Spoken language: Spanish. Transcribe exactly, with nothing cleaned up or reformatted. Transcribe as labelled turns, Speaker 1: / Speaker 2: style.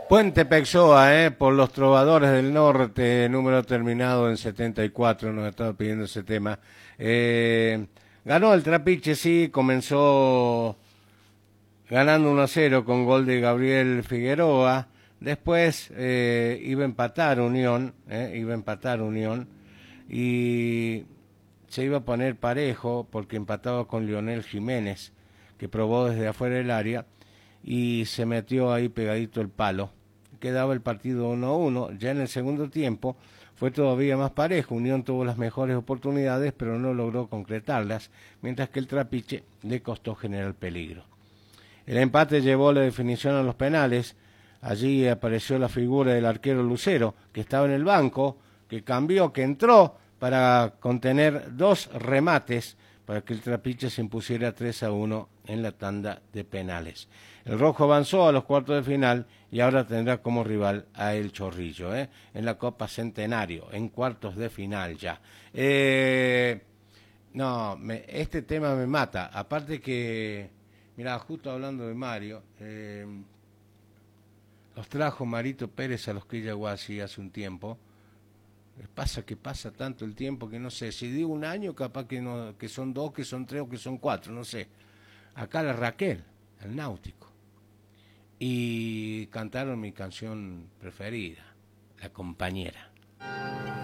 Speaker 1: Puente Peixoa, eh, por los Trovadores del Norte, número terminado en setenta y cuatro, nos estaba pidiendo ese tema. Eh, ganó el Trapiche, sí, comenzó ganando uno a cero con gol de Gabriel Figueroa. Después eh, iba a empatar Unión, eh, iba a empatar Unión y se iba a poner parejo porque empataba con Lionel Jiménez, que probó desde afuera del área y se metió ahí pegadito el palo. Quedaba el partido uno a uno. Ya en el segundo tiempo fue todavía más parejo. Unión tuvo las mejores oportunidades, pero no logró concretarlas, mientras que el Trapiche le costó generar peligro. El empate llevó la definición a los penales. Allí apareció la figura del arquero Lucero, que estaba en el banco, que cambió, que entró para contener dos remates para que el Trapiche se impusiera tres a uno en la tanda de penales. El rojo avanzó a los cuartos de final y ahora tendrá como rival a El Chorrillo, ¿eh? en la Copa Centenario, en cuartos de final ya. Eh, no, me, este tema me mata. Aparte que, mira, justo hablando de Mario, eh, los trajo Marito Pérez a los Quillahuasi hace un tiempo. Pasa que pasa tanto el tiempo que no sé, si digo un año capaz que no, que son dos, que son tres o que son cuatro, no sé. Acá la Raquel, el Náutico. Y cantaron mi canción preferida, La Compañera.